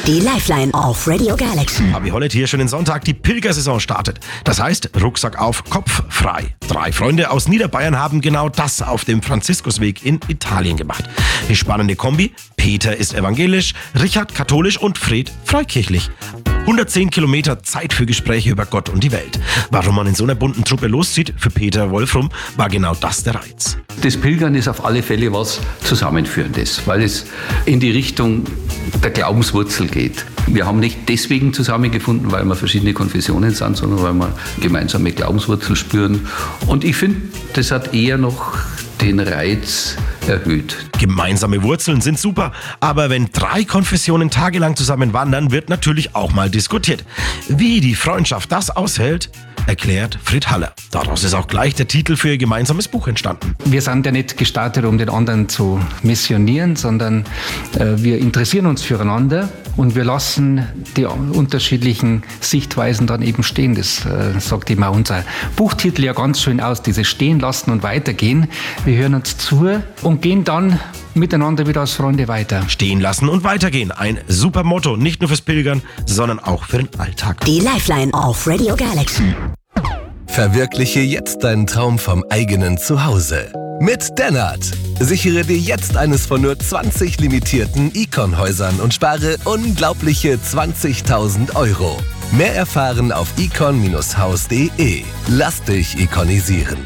Die Lifeline auf Radio Galaxy. Fabi Hollett hier, schönen Sonntag. Die Pilgersaison startet. Das heißt, Rucksack auf, Kopf frei. 3 Freunde aus Niederbayern haben genau das auf dem Franziskusweg in Italien gemacht. Die spannende Kombi: Peter ist evangelisch, Richard katholisch und Fred freikirchlich. 110 Kilometer Zeit für Gespräche über Gott und die Welt. Warum man in so einer bunten Truppe loszieht, für Peter Wolfrum war genau das der Reiz. Das Pilgern ist auf alle Fälle was Zusammenführendes, weil es in die Richtung der Glaubenswurzel geht. Wir haben nicht deswegen zusammengefunden, weil wir verschiedene Konfessionen sind, sondern weil wir gemeinsame Glaubenswurzel spüren. Und ich finde, das hat eher noch den Reiz erhöht. Gemeinsame Wurzeln sind super, aber wenn 3 Konfessionen tagelang zusammen wandern, wird natürlich auch mal diskutiert. Wie die Freundschaft das aushält, erklärt Fred Haller. Daraus ist auch gleich der Titel für ihr gemeinsames Buch entstanden. Wir sind ja nicht gestartet, um den anderen zu missionieren, sondern wir interessieren uns füreinander und wir lassen die unterschiedlichen Sichtweisen dann eben stehen. Das sagt eben auch unser Buchtitel ja ganz schön aus, dieses Stehen lassen und weitergehen. Wir hören uns zu und gehen dann miteinander wieder als Freunde weiter. Stehen lassen und weitergehen. Ein super Motto, nicht nur fürs Pilgern, sondern auch für den Alltag. Die Lifeline auf Radio Galaxy. Verwirkliche jetzt deinen Traum vom eigenen Zuhause. Mit Dennert. Sichere dir jetzt eines von nur 20 limitierten Icon-Häusern und spare unglaubliche 20.000 €. Mehr erfahren auf icon-haus.de. Lass dich ikonisieren.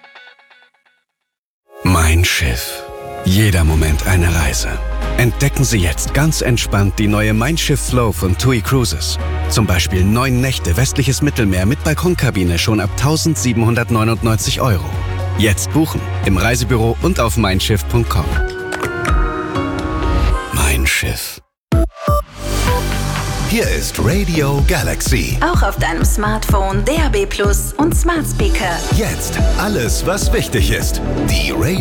Mein Schiff. Jeder Moment eine Reise. Entdecken Sie jetzt ganz entspannt die neue Mein Schiff Flow von TUI Cruises. Zum Beispiel 9 Nächte westliches Mittelmeer mit Balkonkabine schon ab 1.799 €. Jetzt buchen im Reisebüro und auf meinschiff.com. Mein Schiff. Hier ist Radio Galaxy. Auch auf deinem Smartphone, DAB+ und Smart Speaker. Jetzt alles, was wichtig ist. Die Radio